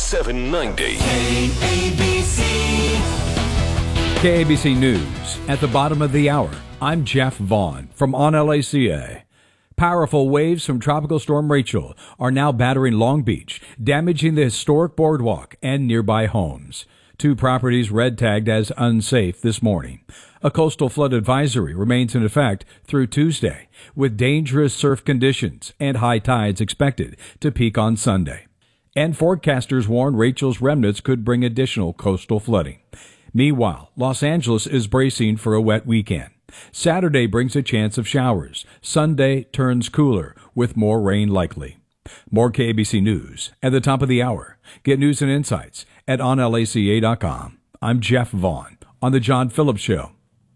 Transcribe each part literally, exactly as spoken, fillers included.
seven ninety. K A B C. K A B C News at the bottom of the hour. I'm Jeff Vaughn from On L A C A. Powerful waves from Tropical Storm Rachel are now battering Long Beach, damaging the historic boardwalk and nearby homes. Two properties red tagged as unsafe this morning. A coastal flood advisory remains in effect through Tuesday, with dangerous surf conditions and high tides expected to peak on Sunday. And forecasters warn Rachel's remnants could bring additional coastal flooding. Meanwhile, Los Angeles is bracing for a wet weekend. Saturday brings a chance of showers. Sunday turns cooler with more rain likely. More K A B C News at the top of the hour. Get news and insights at on L A C A dot com. I'm Jeff Vaughn on The John Phillips Show.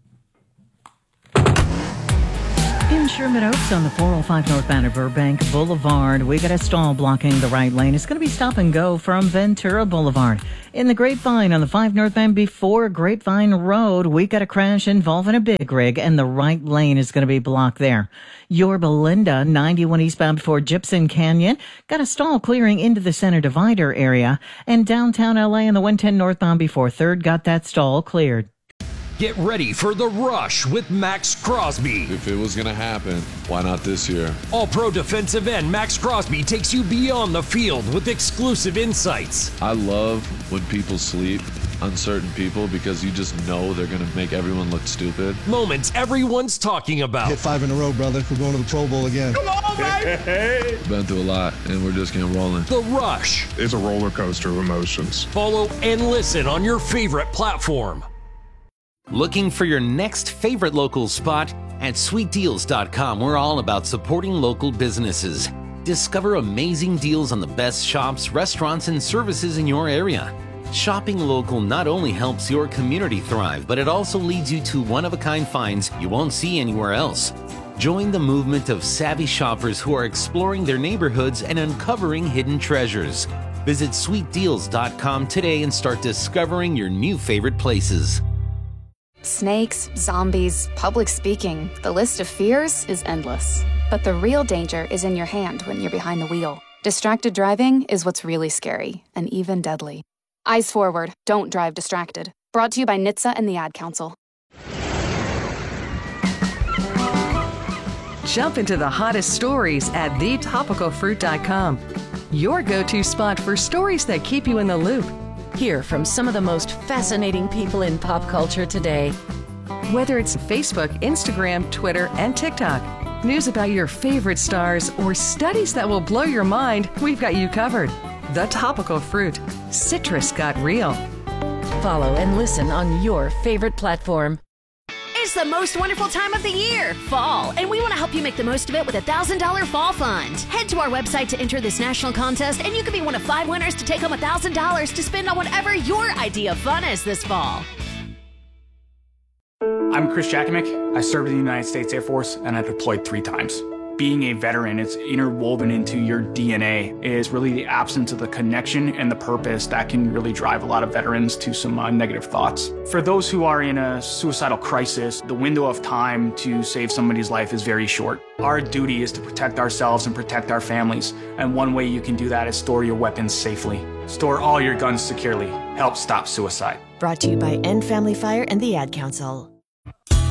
In Sherman Oaks on the four oh five northbound of Burbank Boulevard, we got a stall blocking the right lane. It's going to be stop and go from Ventura Boulevard. In the Grapevine on the five northbound before Grapevine Road, we got a crash involving a big rig, and the right lane is going to be blocked there. Your Belinda, ninety-one eastbound before Gypsum Canyon, got a stall clearing into the center divider area. And downtown L A on the one ten northbound before third got that stall cleared. Get ready for The Rush with Max Crosby. If it was going to happen, why not this year? All-pro defensive end Max Crosby takes you beyond the field with exclusive insights. I love when people sleep, uncertain people, because you just know they're going to make everyone look stupid. Moments everyone's talking about. Hit five in a row, brother. We're going to the Pro Bowl again. Come on, baby! Been through a lot, and we're just getting rolling. The Rush. It's a roller coaster of emotions. Follow and listen on your favorite platform. Looking for your next favorite local spot? At sweet deals dot com, we're all about supporting local businesses. Discover amazing deals on the best shops, restaurants, and services in your area. Shopping local not only helps your community thrive, but it also leads you to one-of-a-kind finds you won't see anywhere else. Join the movement of savvy shoppers who are exploring their neighborhoods and uncovering hidden treasures. Visit sweet deals dot com today and start discovering your new favorite places. Snakes, zombies, public speaking, the list of fears is endless. But the real danger is in your hand when you're behind the wheel. Distracted driving is what's really scary and even deadly. Eyes forward, don't drive distracted. Brought to you by N H T S A and the Ad Council. Jump into the hottest stories at the topical fruit dot com. Your go-to spot for stories that keep you in the loop. Hear from some of the most fascinating people in pop culture today. Whether it's Facebook, Instagram, Twitter, and TikTok, news about your favorite stars, or studies that will blow your mind, we've got you covered. The Topical Fruit. Citrus got real. Follow and listen on your favorite platform. It's the most wonderful time of the year, fall, and we want to help you make the most of it with a one thousand dollars Fall Fund. Head to our website to enter this national contest, and you could be one of five winners to take home one thousand dollars to spend on whatever your idea of fun is this fall. I'm Chris Jakimick. I served in the United States Air Force, and I deployed three times. Being a veteran, it's interwoven into your D N A. It is really the absence of the connection and the purpose that can really drive a lot of veterans to some uh, negative thoughts. For those who are in a suicidal crisis, the window of time to save somebody's life is very short. Our duty is to protect ourselves and protect our families, and one way you can do that is store your weapons safely. Store all your guns securely. Help stop suicide. Brought to you by End Family Fire and the Ad Council.